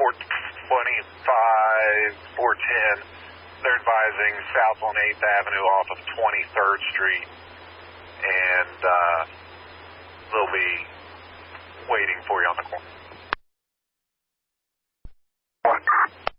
425, 410. They're advising south on 8th Avenue off of 23rd Street, and they'll be waiting for you on the corner.